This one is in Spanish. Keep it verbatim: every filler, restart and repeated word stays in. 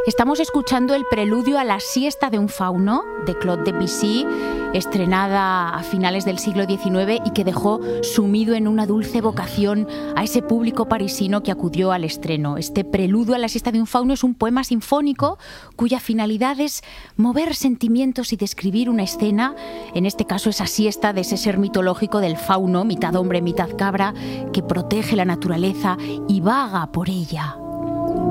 Estamos escuchando el preludio a la siesta de un fauno de Claude Debussy, estrenada a finales del siglo diecinueve y que dejó sumido en una dulce evocación a ese público parisino que acudió al estreno. Este preludio a la siesta de un fauno es un poema sinfónico cuya finalidad es mover sentimientos y describir una escena, en este caso esa siesta de ese ser mitológico del fauno, mitad hombre, mitad cabra, que protege la naturaleza y vaga por ella.